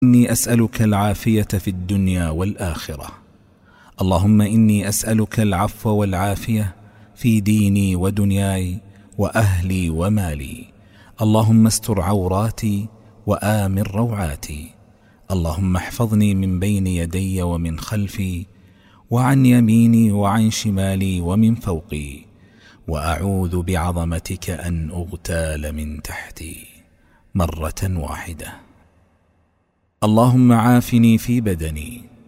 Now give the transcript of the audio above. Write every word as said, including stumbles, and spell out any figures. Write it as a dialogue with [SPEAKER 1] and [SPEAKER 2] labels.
[SPEAKER 1] إني أسألك العافية في الدنيا والآخرة. اللهم إني أسألك العفو والعافية في ديني ودنياي وأهلي ومالي. اللهم استر عوراتي وآمن روعاتي. اللهم احفظني من بين يدي ومن خلفي وعن يميني وعن شمالي ومن فوقي، وأعوذ بعظمتك أن أغتال من تحتي مرة واحدة. اللهم عافني في بدني